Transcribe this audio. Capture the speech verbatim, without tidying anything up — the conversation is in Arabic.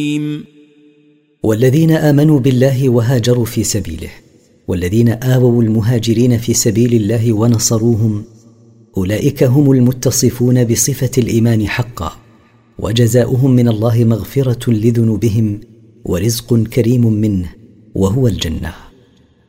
والذين آمنوا بالله وهاجروا في سبيله والذين آووا المهاجرين في سبيل الله ونصروهم أولئك هم المتصفون بصفة الإيمان حقا، وجزاؤهم من الله مغفرة لذنوبهم ورزق كريم منه وهو الجنة.